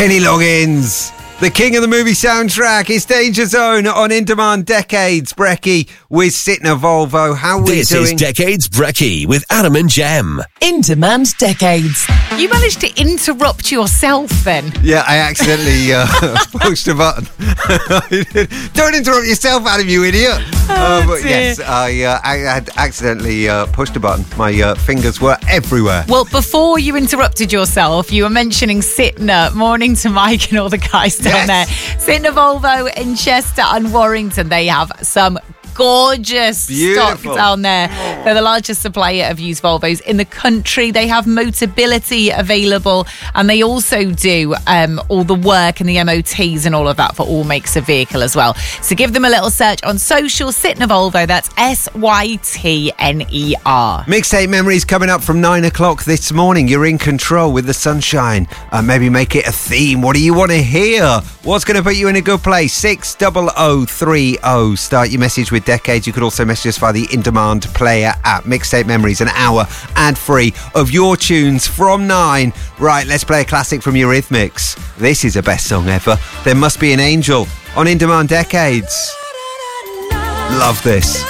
Kenny Loggins, the king of the movie soundtrack. It's Danger Zone on In Demand Decades. Brecky with Sytner Volvo. How are we doing? This is Decades Brecky with Adam and Jem. In Demand Decades. You managed to interrupt yourself then. Yeah, I accidentally pushed a button. Don't interrupt yourself, Adam, you idiot. But yes, I had accidentally pushed a button. My fingers were everywhere. Well, before you interrupted yourself, you were mentioning Sytner. Morning to Mike and all the guys down there. Sytner Volvo in Chester and Warrington. They have some gorgeous stock down there. They're the largest supplier of used Volvos in the country. They have Motability available, and they also do all the work and the MOTs and all of that for all makes of vehicle as well. So give them a little search on social. Sytner Volvo, that's Sytner. Mixtape memories coming up from 9 o'clock this morning. You're in control with the sunshine. Maybe make it a theme. What do you want to hear? What's going to put you in a good place? 60030. Start your message with Decades. You could also message us via the In Demand player app. Mixtape memories, an hour ad-free of your tunes from 9. Right, let's play a classic from Eurythmics. This is the best song ever. There Must Be an Angel on In Demand Decades. Love this.